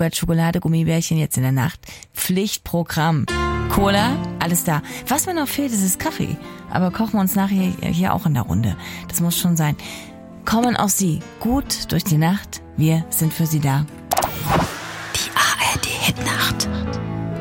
Nougat, Schokolade, Gummibärchen jetzt in der Nacht. Pflichtprogramm. Cola, alles da. Was mir noch fehlt, ist Kaffee. Aber kochen wir uns nachher hier auch in der Runde. Das muss schon sein. Kommen auch Sie gut durch die Nacht. Wir sind für Sie da.